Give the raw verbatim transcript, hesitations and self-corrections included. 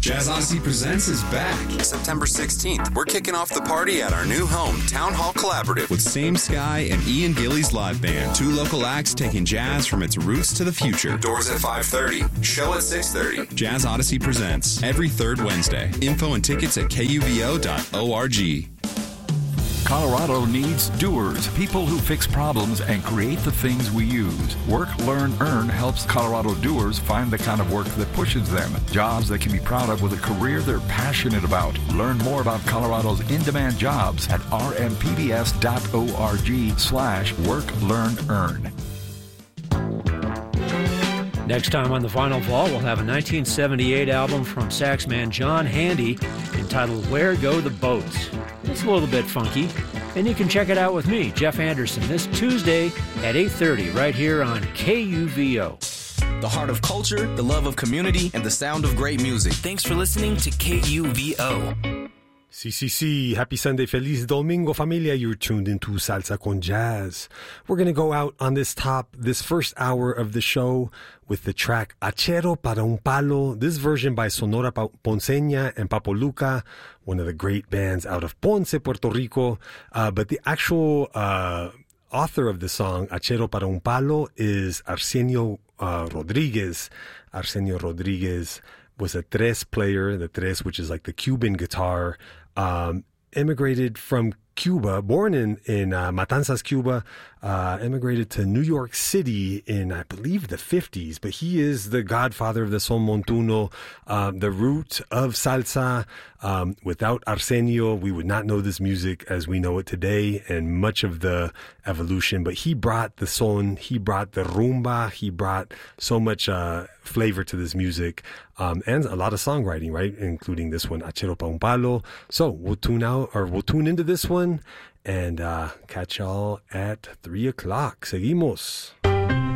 Jazz Odyssey Presents is back. September sixteenth, we're kicking off the party at our new home, Town Hall Collaborative. With Same Sky and Ian Gillies Live Band. Two local acts taking jazz from its roots to the future. Doors at five thirty. Show at six thirty. Jazz Odyssey Presents every third Wednesday. Info and tickets at K U V O dot org. Colorado needs doers, people who fix problems and create the things we use. Work, Learn, Earn helps Colorado doers find the kind of work that pushes them. Jobs they can be proud of with a career they're passionate about. Learn more about Colorado's in-demand jobs at r m p b s dot org slash work, learn, earn. Next time on The Vinyl Vault, we'll have a nineteen seventy-eight album from saxman John Handy entitled Where Go the Boats. It's a little bit funky, and you can check it out with me, Jeff Anderson, this Tuesday at eight thirty right here on K U V O. The heart of culture, the love of community, and the sound of great music. Thanks for listening to K U V O. C C C, happy Sunday, feliz domingo, familia. You're tuned into Salsa con Jazz. We're going to go out on this top, this first hour of the show with the track Achero para un Palo. This version by Sonora Ponceña and Papo Luca, one of the great bands out of Ponce, Puerto Rico. Uh, but the actual uh, author of the song, Achero para un Palo, is Arsenio uh, Rodriguez. Arsenio Rodriguez was a tres player, the tres, which is like the Cuban guitar, um, immigrated from Cuba, born in, in uh, Matanzas, Cuba, uh, immigrated to New York City in, I believe, the fifties. But he is the godfather of the son montuno, um, the root of salsa. Um, without Arsenio, we would not know this music as we know it today and much of the evolution. But he brought the son, he brought the rumba, he brought so much uh, flavor to this music, um, and a lot of songwriting, right? Including this one, Achero pa un Palo. So we'll tune out, or we'll tune into this one and uh, catch y'all at three o'clock. Seguimos.